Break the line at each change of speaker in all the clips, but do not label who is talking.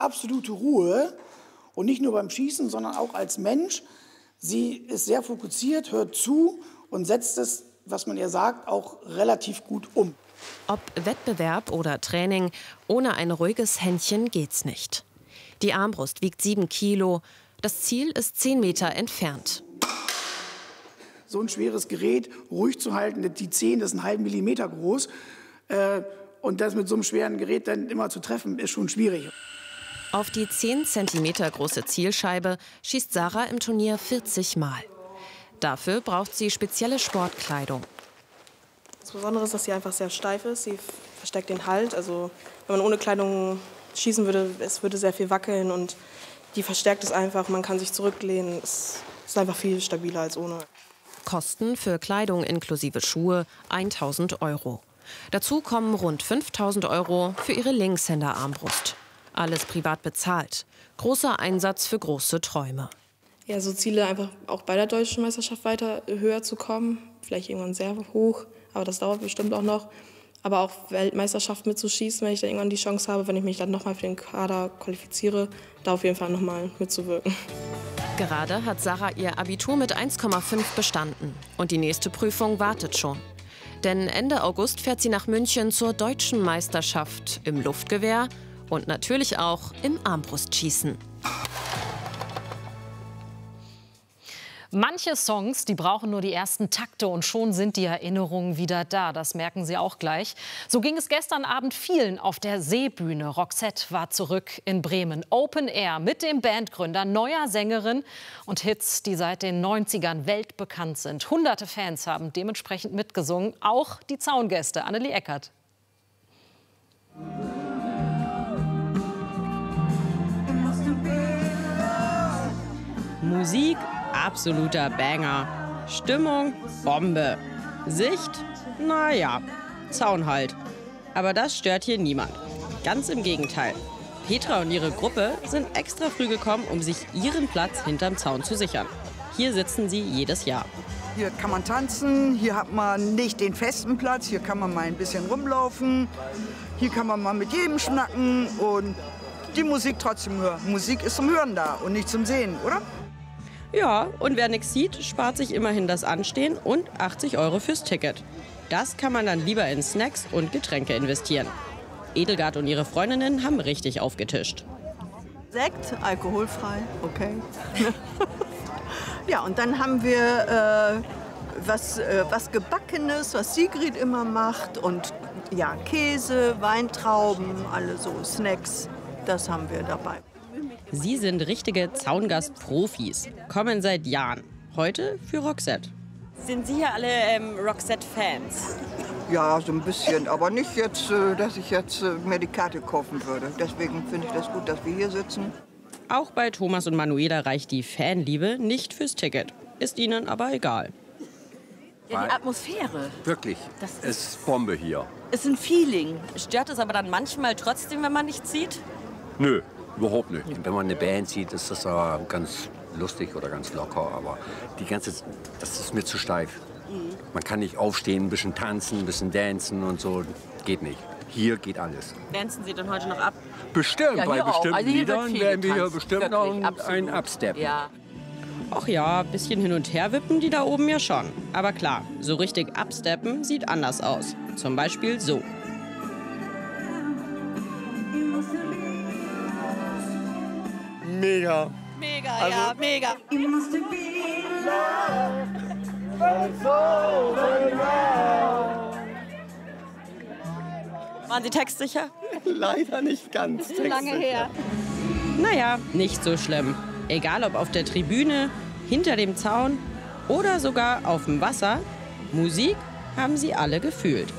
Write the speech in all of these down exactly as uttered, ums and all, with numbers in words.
absolute Ruhe und nicht nur beim Schießen, sondern auch als Mensch. Sie ist sehr fokussiert, hört zu und setzt es, was man ihr sagt, auch relativ gut um.
Ob Wettbewerb oder Training, ohne ein ruhiges Händchen geht's nicht. Die Armbrust wiegt sieben Kilo. Das Ziel ist zehn Meter entfernt.
So ein schweres Gerät ruhig zu halten, die Zehen, das ist einen halben Millimeter groß. Äh, und das mit so einem schweren Gerät dann immer zu treffen, ist schon schwierig.
Auf die zehn Zentimeter große Zielscheibe schießt Sarah im Turnier vierzig Mal. Dafür braucht sie spezielle Sportkleidung.
Das Besondere ist, dass sie einfach sehr steif ist. Sie verstärkt den Halt. Also wenn man ohne Kleidung schießen würde, es würde sehr viel wackeln und die verstärkt es einfach. Man kann sich zurücklehnen. Es ist einfach viel stabiler als ohne.
Kosten für Kleidung inklusive Schuhe tausend Euro. Dazu kommen rund fünftausend Euro für ihre Linkshänder-Armbrust. Alles privat bezahlt. Großer Einsatz für große Träume.
Ja, so Ziele einfach auch bei der deutschen Meisterschaft weiter höher zu kommen. Vielleicht irgendwann sehr hoch, aber das dauert bestimmt auch noch. Aber auch Weltmeisterschaft mitzuschießen, wenn ich dann irgendwann die Chance habe, wenn ich mich dann noch mal für den Kader qualifiziere, da auf jeden Fall noch mal mitzuwirken.
Gerade hat Sarah ihr Abitur mit eins Komma fünf bestanden. Und die nächste Prüfung wartet schon. Denn Ende August fährt sie nach München zur deutschen Meisterschaft im Luftgewehr und natürlich auch im Armbrustschießen.
Manche Songs, die brauchen nur die ersten Takte und schon sind die Erinnerungen wieder da. Das merken Sie auch gleich. So ging es gestern Abend vielen auf der Seebühne. Roxette war zurück in Bremen. Open Air mit dem Bandgründer, neuer Sängerin und Hits, die seit den neunzigern weltbekannt sind. Hunderte Fans haben dementsprechend mitgesungen, auch die Zaungäste. Annelie Eckert.
Musik, absoluter Banger. Stimmung, Bombe. Sicht, naja, Zaun halt. Aber das stört hier niemand. Ganz im Gegenteil. Petra und ihre Gruppe sind extra früh gekommen, um sich ihren Platz hinterm Zaun zu sichern. Hier sitzen sie jedes Jahr.
Hier kann man tanzen, hier hat man nicht den festen Platz, hier kann man mal ein bisschen rumlaufen, hier kann man mal mit jedem schnacken und die Musik trotzdem hören. Musik ist zum Hören da und nicht zum Sehen, oder?
Ja, und wer nichts sieht, spart sich immerhin das Anstehen und achtzig Euro fürs Ticket. Das kann man dann lieber in Snacks und Getränke investieren. Edelgard und ihre Freundinnen haben richtig aufgetischt.
Sekt, alkoholfrei, okay. Ja, und dann haben wir äh, was, äh, was Gebackenes, was Sigrid immer macht. Und ja, Käse, Weintrauben, alle so Snacks, das haben wir dabei.
Sie sind richtige Zaungast-Profis, kommen seit Jahren. Heute für Roxette.
Sind Sie hier alle ähm, Roxette-Fans?
Ja, so ein bisschen, aber nicht jetzt, äh, dass ich jetzt äh, mir die Karte kaufen würde. Deswegen finde ich das gut, dass wir hier sitzen.
Auch bei Thomas und Manuela reicht die Fanliebe nicht fürs Ticket. Ist ihnen aber egal.
Ja, die Atmosphäre.
Wirklich,
Das ist,
ist Bombe hier.
ist ein Feeling. Stört es aber dann manchmal trotzdem, wenn man nichts sieht?
Nö, überhaupt nicht. Wenn man eine Band sieht, ist das aber ganz lustig oder ganz locker. Aber die ganze, das ist mir zu steif. Mhm. Man kann nicht aufstehen, ein bisschen tanzen, ein bisschen dancen und so. Geht nicht. Hier geht alles.
Dancen Sie denn heute noch ab?
Bestimmt,
Ja,
bei
auch.
bestimmten
Also hier wird
Liedern
viel
werden wir hier
getanzt.
bestimmt
Wirklich,
noch einen Upstep.
Ja.
Ach ja, bisschen hin und her wippen die da oben ja schon. Aber klar, so richtig absteppen sieht anders aus. Zum Beispiel so.
Mega.
Mega,
Also,
ja, mega. Waren Sie textsicher?
Leider nicht ganz.
Das ist lange her.
Naja, nicht so schlimm. Egal ob auf der Tribüne, hinter dem Zaun oder sogar auf dem Wasser, Musik haben sie alle gefühlt.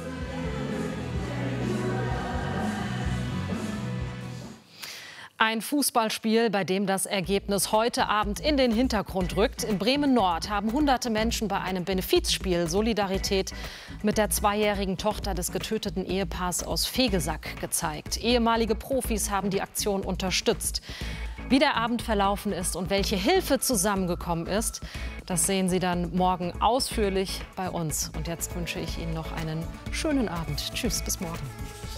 Ein Fußballspiel, bei dem das Ergebnis heute Abend in den Hintergrund rückt. In Bremen-Nord haben hunderte Menschen bei einem Benefizspiel Solidarität mit der zweijährigen Tochter des getöteten Ehepaars aus Vegesack gezeigt. Ehemalige Profis haben die Aktion unterstützt. Wie der Abend verlaufen ist und welche Hilfe zusammengekommen ist, das sehen Sie dann morgen ausführlich bei uns. Und jetzt wünsche ich Ihnen noch einen schönen Abend. Tschüss, bis morgen.